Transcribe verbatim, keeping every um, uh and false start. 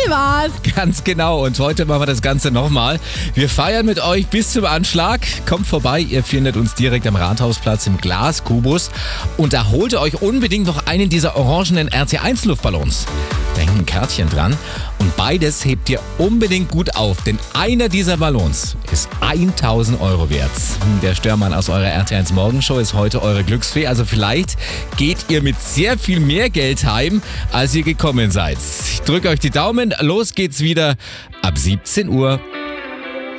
war's. Ganz genau. Und heute machen wir das Ganze nochmal. Wir feiern mit euch bis zum Anschlag. Kommt vorbei, ihr findet uns direkt am Rathausplatz im Glaskubus. Und da holt ihr euch unbedingt noch einen dieser orangenen R T eins Luftballons. Da hängen ein Kärtchen dran. Und beides hebt ihr unbedingt gut auf, denn einer dieser Ballons ist tausend Euro wert. Der Störmann aus eurer R T eins Morgenshow ist heute eure Glücksfee. Also vielleicht geht ihr mit sehr viel mehr Geld heim, als ihr gekommen seid. Ich drücke euch die Daumen. Los geht's wieder ab siebzehn Uhr.